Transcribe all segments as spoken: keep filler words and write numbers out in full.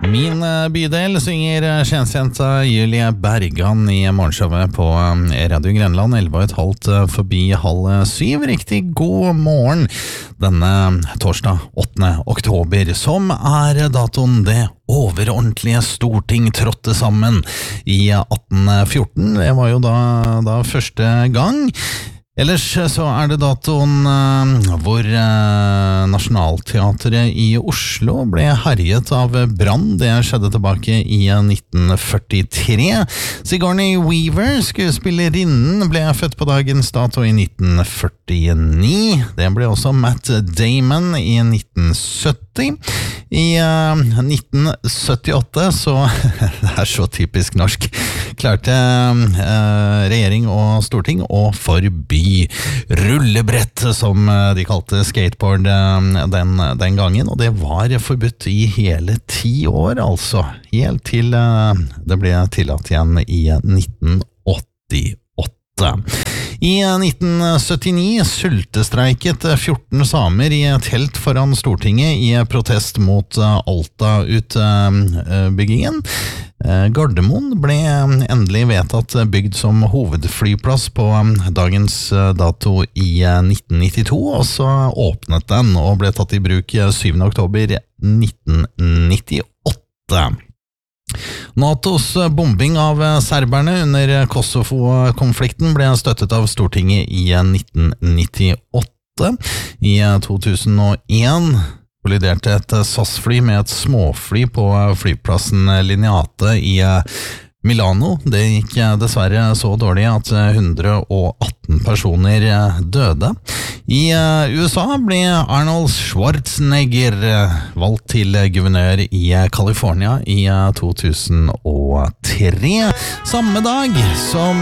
Min bydel synger kjensjenta Julie Bergan i morgenshowet på Radio Grenland, elleve og et halvt forbi halv syv. Riktig god morgen denne torsdag åttende oktober, som er datoen det overordentlige storting trådte sammen i atten fjorten. Det var jo da, da første gang. Ellers så er det datoen uh, hvor uh, Nationaltheatret i Oslo ble herjet av brann. Det skjedde tilbake i nitten førtitre. Sigourney Weaver, skuespillerinnen, ble født på dagens dato i nitten førtini. Det ble også Matt Damon i nitten sytti. I uh, nitten syttiåtte, så det er så typisk norsk, klarte uh, regjering og storting å forby rullebrett, som de kalte skateboard den, den gangen, og det var forbudt i hele ti år, altså, helt til det ble tillatt igjen i nitten åttiåtte. I nitten syttini sultestreiket fjorten samer i et telt foran Stortinget i protest mot Alta-utbyggingen. Gardermoen ble endelig vedtatt bygd som hovedflyplass på dagens dato i nitten nittito, og så åpnet den og ble tatt i bruk syvende oktober nitten nittiåtte. NATOs bombing av serberne under Kosovo-konflikten ble støttet av Stortinget i nitten nittiåtte. I to tusen og en kolliderte et SAS-fly med et småfly på flyplassen Linate i Milano. Det gikk dessverre så dårlig at hundre og atten personer døde. I U S A ble Arnold Schwarzenegger valgt til guvernør i California i to tusen og tre. Samme dag som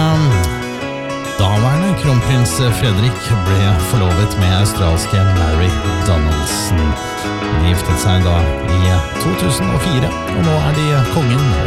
daværende kronprins Fredrik ble forlovet med australske Mary Donaldson. De giftet seg da i to tusen og fire, og nå er de kongen